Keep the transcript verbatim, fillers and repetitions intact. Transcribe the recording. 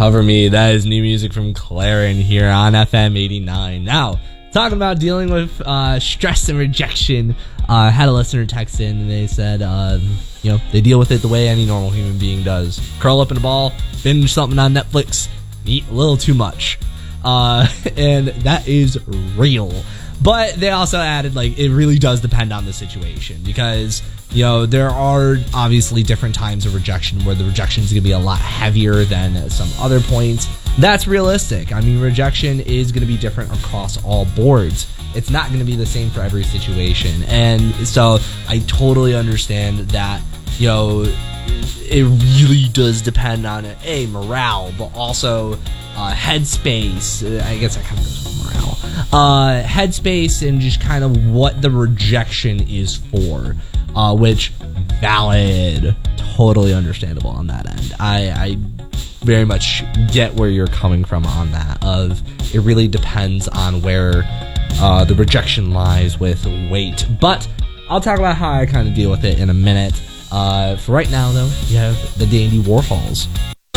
Cover Me. That is new music from Clarin here on F M eighty-nine. Now, talking about dealing with uh, stress and rejection, I uh, had a listener text in and they said, uh, you know, they deal with it the way any normal human being does. Curl up in a ball, binge something on Netflix, eat a little too much. Uh, and that is real. But they also added, like, it really does depend on the situation because, you know, there are obviously different times of rejection where the rejection is going to be a lot heavier than at some other points. That's realistic. I mean, rejection is going to be different across all boards. It's not going to be the same for every situation. And so I totally understand that, you know, it really does depend on, A, morale, but also uh, headspace. I guess that kind of goes with morale. Uh, headspace and just kind of what the rejection is for, uh, which, valid, totally understandable on that end. I, I very much get where you're coming from on that, of it really depends on where uh, the rejection lies with weight. But I'll talk about how I kind of deal with it in a minute. Uh, for right now, though, you have the Dandy Warhols